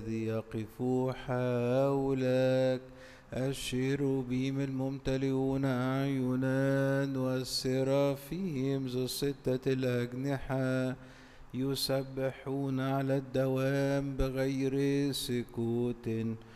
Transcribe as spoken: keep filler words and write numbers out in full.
يقفوا حولك الشيروبيم الممتلئون أعينا والسرافيم ذو الستة الأجنحة يسبحون على الدوام بغير سكوت